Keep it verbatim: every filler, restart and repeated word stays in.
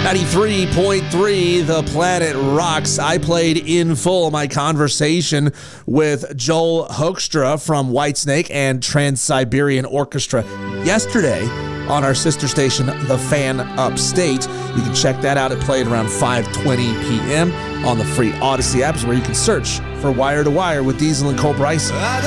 ninety-three point three, The Planet Rocks. I played in full my conversation with Joel Hoekstra from Whitesnake and Trans-Siberian Orchestra yesterday on our sister station, The Fan Upstate. You can check that out. It played around five twenty p.m. on the free Odyssey apps, where you can search for Wire to Wire with Diesel and Cole Bryson.